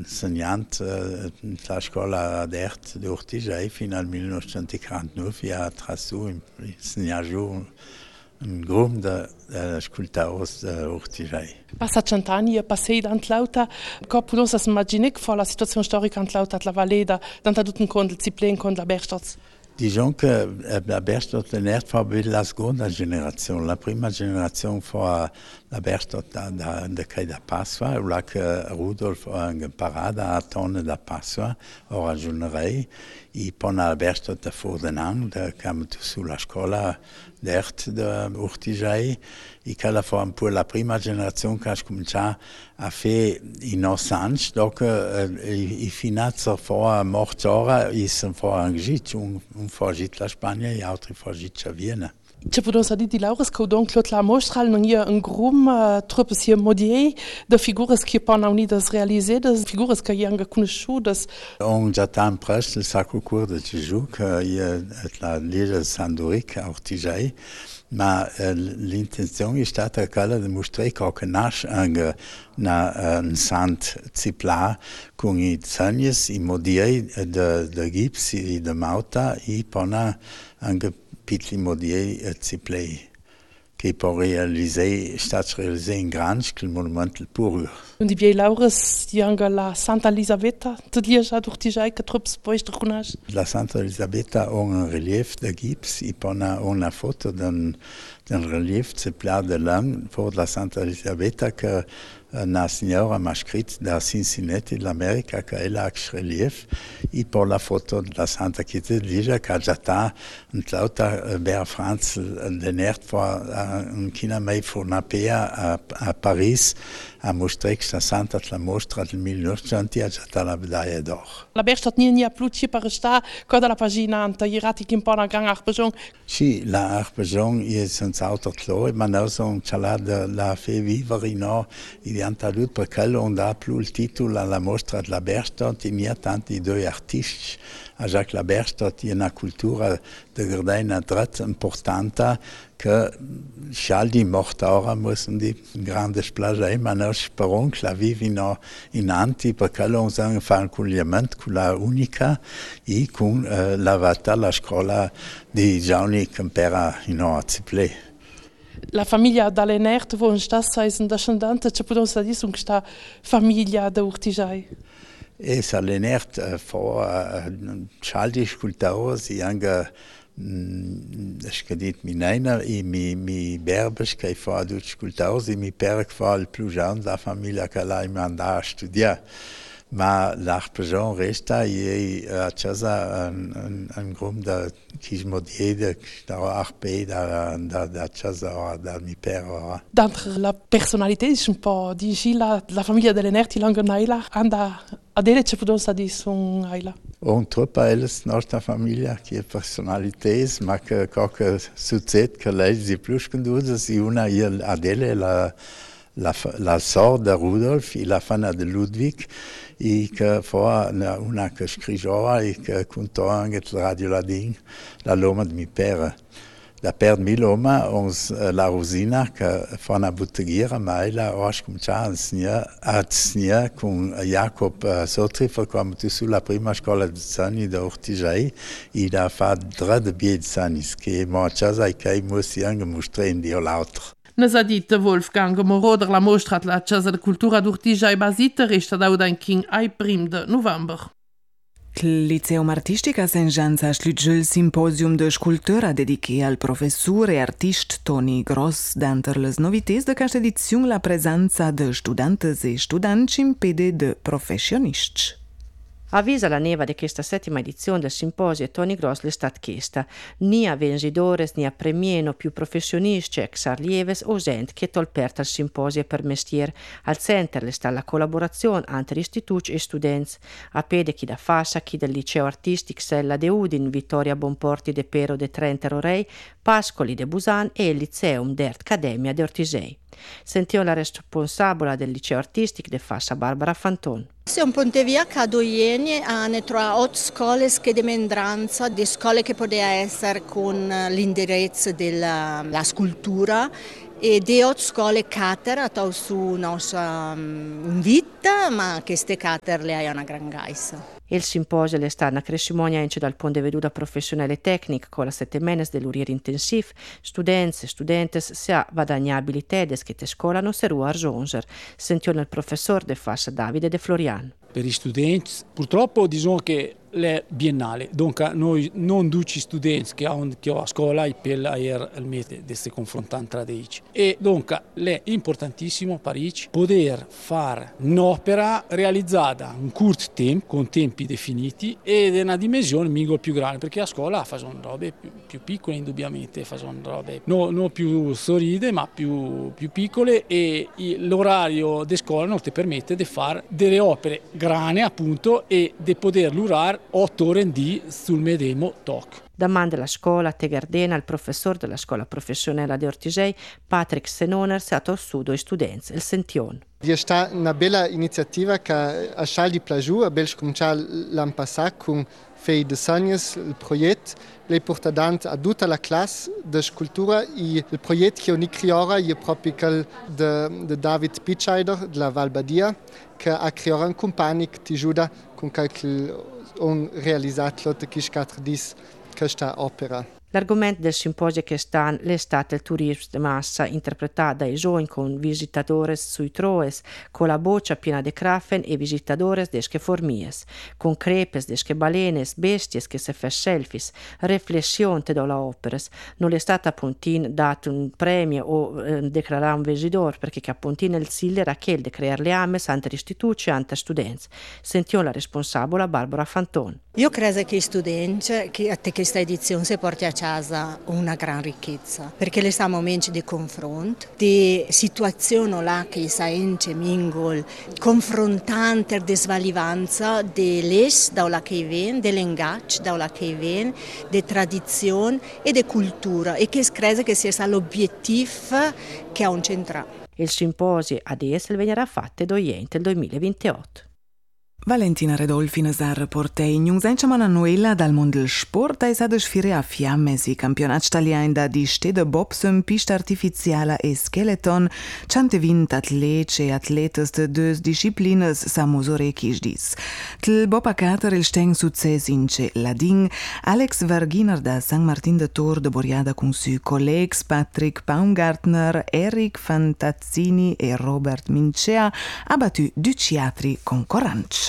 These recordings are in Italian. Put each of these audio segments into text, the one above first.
insegnant la scuola d'arte di Ortisei fino al 1949 e ha trasù insegnato un gruppo di scultori di Ortisei. Passa 100 anni e passei d'Antlauta, come possiamo immaginare che fa la situazione storica Antlauta la Valeda, dans tutto un conto, il Ziplen con la Bergstadt? Disons que la Bergstadt è la seconda generazione. La prima generazione fu la Bergstadt da Pasqua, là che Rudolf ha imparato a tonne da Pasqua, o ragionerei, e poi la Bergstadt da Fordenang, che è sulla scuola d'arte di Ortisei, e che fu un po' la prima generazione che ha cominciato a fare i nostri anni, dopo i finanzi fu a Mortora, e sono fu anche un fuggito la Spagna e altri fuggiti a Vienna. Ce podem să di Laurens că donc lot la mostral non hier un grum truppes hier modier de figures qui pan unidas realisedas figures que hier conosciudas. On già tan presto il sacro cuore de Gesù che la Liga Sandoric a Ortisei, ma l'intenzione è stata quella di mostrare che nasce anche un sant ziplar con i segni, i modieri de gips e de mauta e poi anche pitli modieri ziplei che poi stati realizzati in Grange, che il monumento pur. Und die Biel Laures, die anche la Santa Elisabetta, tutti gli già Ortisei che troppo poi strunas. La Santa Elisabetta ha un relief de gips e poi una foto d'un relief ziplar de lang for la Santa Elisabetta che una signora mi ha scritto da Cincinnati dell'America che è la relief e poi la foto della Santa Chiesa di Ligia che ha già un lauta per Franz denert un china mai fornapea a Paris a mostrare che la Santa la mostra del 1900 ha già la medaglia d'oro. La Bergstadt nie plutje per sta coda la pagina anta irati kim pana gang arpejong. Sì, la arpejong è senza auto clore, ma non sono cialada la fe vivere no antalut per quello on dà più il titolo alla mostra della Bergstadt in ha tanti due artisti a Jacques la Bergstadt è una cultura de Gardena dret importante che scialdi morta ora müssen die grande splage ma non speron che la vivi no in anti per quello on sa fa un collegamento con la unica e con la vata la scuola di Gianni Campera in Oaziple. La famiglia d'Alenert wo Stadtseisen descendante ce podem să dis que sta famiglia de Ortisei. E s'Alenert for chaldi scultors e anche scadit minaina e mi berbes che fa adult scultors e mi per fa il più giovane la famiglia che l'ha mandato a studiare. Ma l'arpeggion resta e a casa un gruppo da chismodier da arpe da casa da mi per. D'entre la personnalité is un po' di Gila la famiglia delle Nerti Langenaila anda adele ce podem să dis un aila. Un troppa elles nostra famiglia che personalités ma che qualche succede che lei si plus conduce si una adele la sorda Rudolf e la fana de Ludwig e che fa una che scrigeva e che contò anche il Radio Ladin la loma di mi pere. La per mi loma ons la Rosina che fa una botteghiera ma ella ha cominciato a insegnare con Jacob Sotriffer quando tu sulla prima scuola di Zani da Ortisei e da fa 3 anni che mo a casa e che mussi anche mostrare in dio l'altro. Nes a dit Wolfgang Moroder la mostra la Casa de Cultura d'Ortisei Basita resta da in King ai prim de november. Il Liceum Artistic a Saint-Jean a schlugel il simposium de scultura dediché al professor e artist Toni Gross d'anter les novités de questa edizione la presenza de studantes e studanti in pede de professionisti. Avvisa la neva di questa 7ª edizione del simposio Toni Gross l'estat chiesta, ni a vencedores ni a premieno più professionisti ex arlieves o gent che tolperta il simposio per mestier. Al center sta la collaborazione entre istituti e studenti, a pede chi da Fassa, chi del liceo artistic Sella de Udin, Vittoria Bonporti de Pero de Trento Rorei, Pascoli de Busan e il Liceum d'Art Academia de Ortisei. Sentiamo la responsabile del liceo artistic de Fassa Barbara Fanton. Siamo Pontevia Cadoieni hanno trovato 8 scuole di membranza, di scuole che potevano essere con l'indirizzo della scultura e de ot scole cater atau su nostra vita, ma queste cater le hai una gran gaisa. Il simposio è stata una crescimonia anche dal punto di vista professionale e tecnico, con la settimana dell'urier intensiv, studenti e studentes sia guadagnabilità che te scolano se rua arzonzer, sentiamo il professor de Fassa Davide De Florian. Per gli studenti, purtroppo diciamo che è biennale, dunque noi non tutti gli studenti che hanno a scuola per il mese di si confrontare tra di loro. E dunque è importantissimo per loro poter fare un'opera realizzata in corto tempo, con tempi definiti ed in una dimensione mingo più grande, perché a scuola fanno robe più piccole indubbiamente, fanno robe non più solide ma più piccole e l'orario di scuola non ti permette di fare delle opere grandi appunto e di poter durare 8 ore sul medesimo tocco. Da man della scuola Tegardena, il professore della scuola professionale di Ortisei, Patrick Senoner, si è tossuto ai studenti il sention. Vi sta una bella iniziativa che a Schal di Plajou, a bel cominciare l'anno passato con Fei de Sagnes, il progetto, lei porta davanti a tutta la classe di scultura e il progetto che ogni criora è proprio quello di David Pitscheider della Val Badia, che ha creato un compagno che ti aiuta con qualche realizzato questa opera. L'argomento del simposio che sta l'estate il turismo di massa, interpretato dai giovani con visitadores sui troes, con la boccia piena di crafen e visitadores desche formies, con crepes desche balenes, besties che se fa selfies, riflessione da operas. Non è stata appuntin dato un premio o declarare un visidor, perché che appuntin il sil era quel di creare le ames ante istituti e ante studenti. Sentiamo la responsabile Barbara Fanton. Io credo che i studenti che a questa edizione si porti a casa una gran ricchezza, perché le stiamo momenti di confronto, di situazioni là che saenze mingol, confrontante di svalivanza dell'es da la che viene, dell'engagio da la che viene, di tradizione e di cultura, e che credo che sia l'obiettivo che ha un centrale. Il simposio adesso verrà fatto doiente il 2028. Valentina Redolfi nazar portei njungzajčamana Noela dal mondo del sport e sa desfire a fiamme si campionat italian da di stede bobsum, pista artificiala e skeleton, chante vint atlete e atletes de deux disciplines sa mosore kisdis. Tl bob acater il steng succes ince lading, Alex Varginer da San Martin de Tor de Boriada con su collegs Patrick Baumgartner, Eric Fantazzini e Robert Mincea ha battu du teatri con Coranci.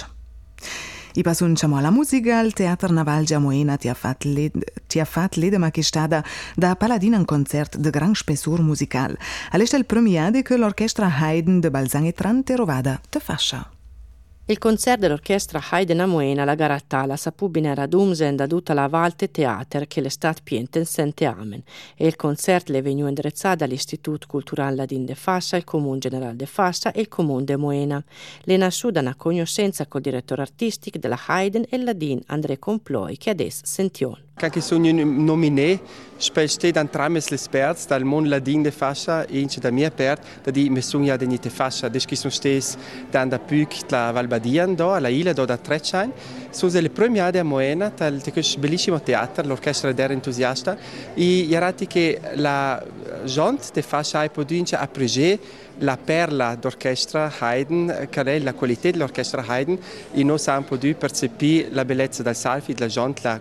I passunciamo alla musica, il Teatro Naval Moena ti ha fatto l'edema che stada da Paladina un concert de gran spessur musical. All'esta il premiade che l'orchestra Haydn de Balzan e Trante Rovada te fascia. Il concerto dell'orchestra Haydn a Moena la Garattala sapubine radumsen da tutta la Valte Theater che l'estate pienten sente amen e il concerto le veniu indrezzato dall'Istituto Culturale Ladin de Fassa, il Comune Generale de Fassa e il Comune de Moena. Le nasciuto da una conoscenza col direttore artistico della Haydn e Ladin André Comploi che adesso sention. Quand ils sont nominés, spelste dan trames les perts dal mon ladin de fascia e ince da mia pert da di messunia de nite fascia des qui sont stes dan da puc la Valbadian do alla ila do da Treccian sono le premiade a Moena tal te bellissimo teatro l'orchestra der entusiasta e yarati che la gente de fascia ai podince apprecier la perla d'orchestra Haydn, che è la qualità dell'orchestra Haydn, e noi abbiamo potuto percepire la bellezza del salfi della gente,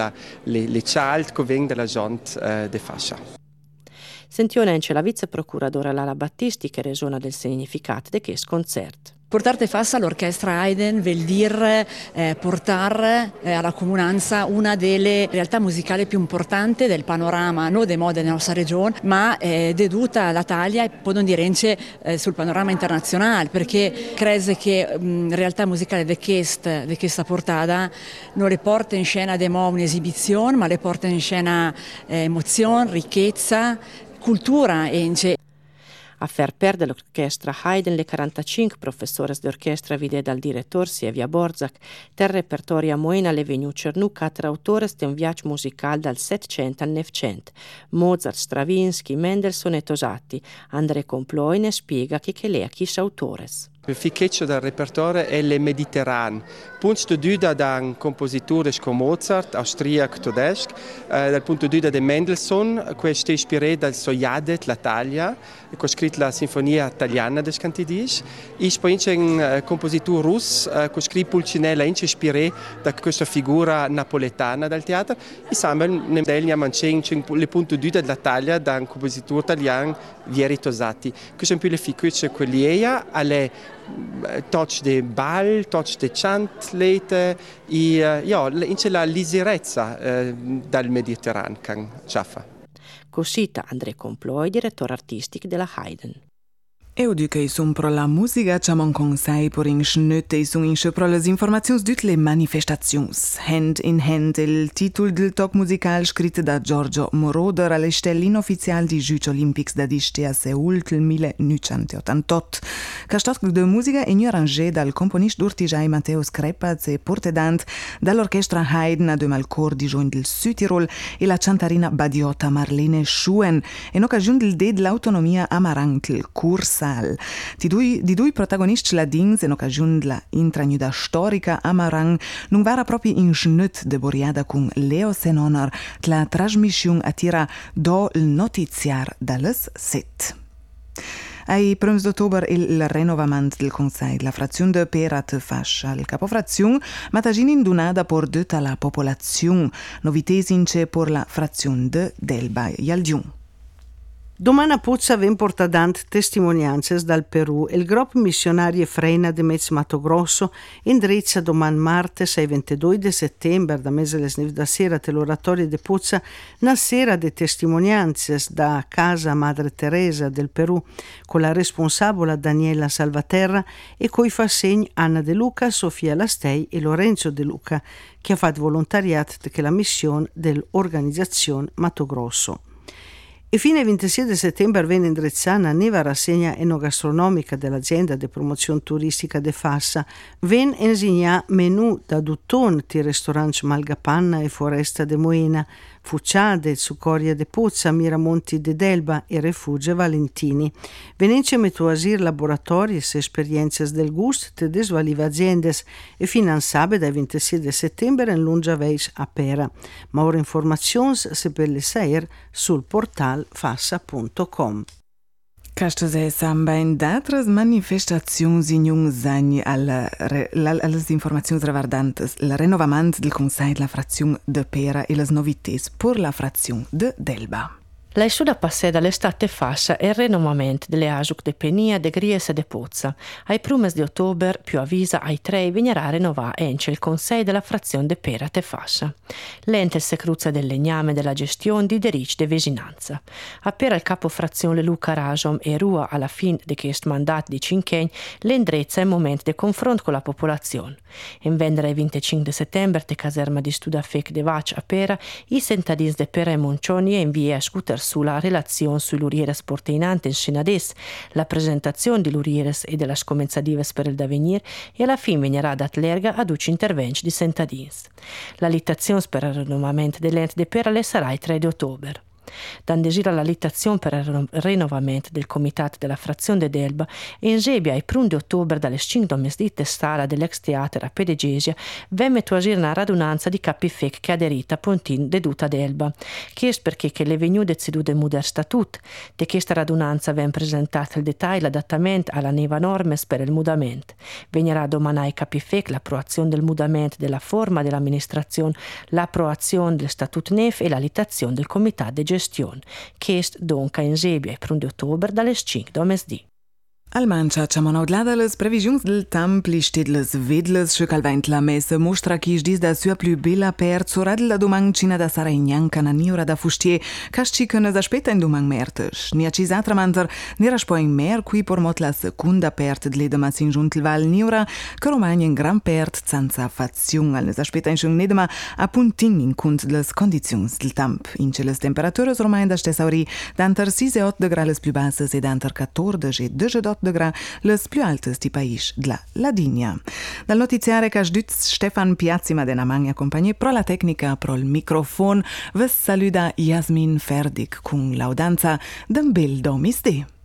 le child che vengono dalla gente de fascia. Sentiamo anche la viceprocuradora Lara Battisti che resona del significato di questo concerto. Portare Fassa all'orchestra Haydn vuol dire portare alla comunanza una delle realtà musicali più importanti del panorama, non dei modi della nostra regione, ma deduta all'Italia e poi non dire sul panorama internazionale, perché credo che realtà musicale di questa portata non le porta in scena un'esibizione, ma le porta in scena emozione, ricchezza, cultura e A far perdere l'orchestra Haydn le 45 professores d'orchestra vide dal direttore Sievia Borzak. Del repertorio a Moena le veniu cernu 4 autores di un viaggio musicale dal 700 al 900. Mozart, Stravinsky, Mendelssohn e Tosatti. André Comploi ne spiega che lei ha chissà autores. Il fichetto del repertorio è il Mediterraneo. Punto di vista da un compositore come Mozart, austriaco tedesco, dal punto di vista di Mendelssohn, questo è ispirato dal Sojadet, la Taglia, che ha scritto la sinfonia italiana del Cantidis. E poi c'è un compositore russo che ha scritto Pulcinella, ispirato da questa figura napoletana del teatro. E Samuel Nedelia Mancin, il punto di vista della Taglia da un compositore italiano, Vieri Tosatti. Queste sono più le figure che alle touch de ball, touch de chant-lete e c'è la liserezza dal Mediterraneo che c'ha. Così André Comploi, direttore artistico della Haydn. Eu duke sun pro la musica chamon consei por in schnötte sun in pro les informazions d'utle manifestazions. Hand in hand il titol del talk musical scritto da Giorgio Moroder alle stelle inofficial di Jeux Olympics da diste a Seul del 1988. Ca stat de musica è arrangé dal componist d'Urtigiai Matteo Screpaz e portedant dall'orchestra Haydn a dömal cor di Gion del Südtirol e la cantarina badiota Marlene Schuen in occasione del de dell'autonomia Amarantl Kurs Di due protagonisti ladins in occasione della intragnuda storica Amarang non vara proprio in schnut de boriada con Leo Senonar la trasmissione attira do il notiziar dalles set. Ai 1 d'ottobre il rinnovamento del Consiglio della frazione de Pera te Fascia. Il capofrazione mataginin donata por tutta la popolazione, novitesince por la frazione de Delba e Aldiun. Domani Puzza ven portadant testimonianze dal Perù e il gruppo missionario Freina de Mez Mato Grosso indirizza domani martes ai 22 di settembre da mese les neve da sera dell'oratorio de Puzza una sera di testimonianze da Casa Madre Teresa del Perù con la responsabile Daniela Salvaterra e coi fa segni Anna De Luca, Sofia Lastei e Lorenzo De Luca che ha fatto volontariato che la missione dell'organizzazione Mato Grosso. E fine 26 settembre venne indirizzata una nuova rassegna enogastronomica dell'azienda di promozione turistica de Fassa. Ven insegna menù da dutton ti ristoranti Malgapanna e Foresta de Moena, Fucciade, Sucoria de Puzza, Miramonti de Delba e Refugio Valentini. Venence metuasir laboratori e esperienze del gusto te desvaliva aziendes e finanziabe dai 26 settembre in Lungiaveis a Pera. Ma ora informazioni se per le sair sul portal fassa.com. Castes è samba in d'altres manifestazioni in un anni alle informazioni riguardanti il rinnovamento del Consiglio della frazione de Pera e le novità per la frazione de Delba. La suda passata l'estate Fassa e il rinnovamento delle Ajuc de Penia, de Gries e de Pozza. Ai prumes di ottobre, più avvisa ai 3, vignerà rinnovare ence il Consiglio della frazione de Pera te Fassa. L'ente se cruzza del legname della gestione di derici de vicinanza. Appena il capo frazione Luca Rajom e Rua alla fine di questo mandato di cinquenni, l'indrezza è il momento di confronto con la popolazione. In vendere il 25 settembre, te caserma di Studafec de Vac a Pera, i cittadini de Pera e Moncioni invia a scooter sulla relazione sui lurieres porteinanti in Scenades, la presentazione di lurieres e della scommessa dives per il d'avenir e alla fine venirà dat l'erga ad uci interventi di cittadins. La litazione per il rinnovamento dell'ente de Pera le sarà il 3 di ottobre. Dan desira la litazione per il rinnovamento del comitato della frazione de Delba e in Gebia il 1 di ottobre dalle 5 domesdite stala dell'ex teatro a Pedegesia venne tuasire una radunanza di capifec che aderita a Pontin de Duta Delba, che è perché che le venute decedute muder statut, di questa radunanza venne presentato il dettaglio l'adattamento alla neva normes per il mudamento. Venirà domani ai capifec l'approvazione del mudamento della forma dell'amministrazione, l'approvazione del statut NEF e la litazione del comitato de gestione, che è dunque in Gebia il 1 di ottobre dalle 5 domesdì. Al mancia c'amon audlada les previsions del temp li sted les vedles che calvaint la messe mostra che dis da sua più bella per zora della domancina da Saragnanca na niura da fustier casci che ne aspetta in domang mertes ni accisatra manter ni raspo in mer qui por mot la seconda pert de ledema sin juntel val niura che romagna in gran pert senza fazione al ne aspetta in schon nedema a puntin in cont les conditions del temp in ce les temperaturas romagna da stesauri danter 6-8 grades più basses e danter 14 e 18 degrà les più altes di país de la Ladigna. Dal notiziare che Stefan Piazzima de Namagna compagnie pro la tecnica pro il microfon vos saluda Jasmin Ferdig con laudanza d'un bel domisde.